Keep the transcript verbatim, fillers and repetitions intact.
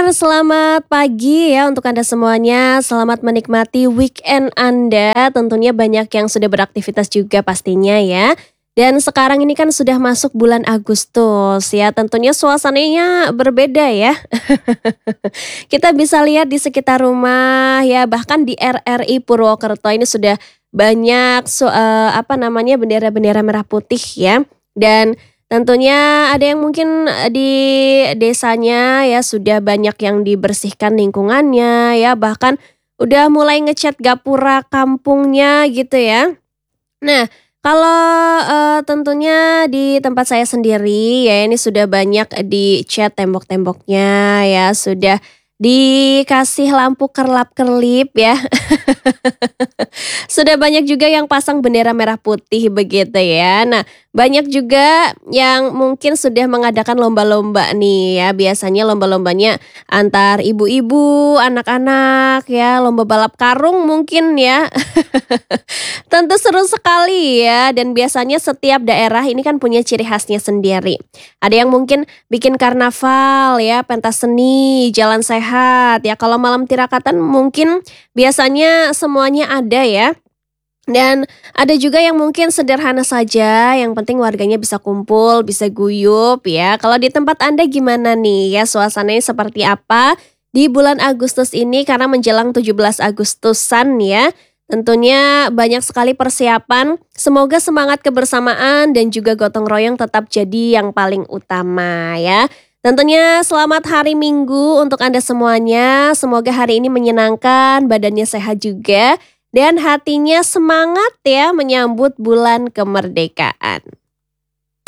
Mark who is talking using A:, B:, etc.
A: selamat pagi ya untuk Anda semuanya. Selamat menikmati weekend Anda. Tentunya banyak yang sudah beraktivitas juga pastinya ya. Dan sekarang ini kan sudah masuk bulan Agustus ya. Tentunya suasananya berbeda ya. Kita bisa lihat di sekitar rumah ya, bahkan di R R I Purwokerto ini sudah banyak su- eh, apa namanya bendera-bendera merah putih ya. Dan tentunya ada yang mungkin eh, di desanya ya sudah banyak yang dibersihkan lingkungannya ya, bahkan udah mulai ngecat gapura kampungnya gitu ya. Nah, kalau, eee, tentunya di tempat saya sendiri ya ini sudah banyak dicat tembok-temboknya ya, sudah dikasih lampu kerlap-kerlip ya. Sudah banyak juga yang pasang bendera merah putih begitu ya. Nah, banyak juga yang mungkin sudah mengadakan lomba-lomba nih ya. Biasanya lomba-lombanya antar ibu-ibu, anak-anak ya, lomba balap karung mungkin ya. Tentu seru sekali ya, dan biasanya setiap daerah ini kan punya ciri khasnya sendiri. Ada yang mungkin bikin karnaval ya, pentas seni, jalan sehat ya. Kalau malam tirakatan mungkin biasanya semuanya ada ya. Dan ada juga yang mungkin sederhana saja, yang penting warganya bisa kumpul, bisa guyup ya. Kalau di tempat Anda gimana nih ya, suasananya seperti apa di bulan Agustus ini karena menjelang tujuh belas Agustusan ya. Tentunya banyak sekali persiapan, semoga semangat kebersamaan dan juga gotong royong tetap jadi yang paling utama ya. Tentunya selamat hari Minggu untuk Anda semuanya, semoga hari ini menyenangkan, badannya sehat juga, dan hatinya semangat ya menyambut bulan kemerdekaan.